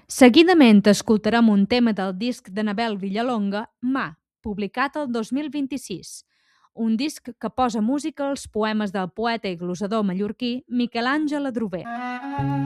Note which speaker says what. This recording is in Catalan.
Speaker 1: Seguidament escoltarem un tema del disc d'Anabel Villalonga, Mà, publicat el 2026. Un disc que posa música als poemes del poeta i glosador mallorquí Miquel Àngel Adrover.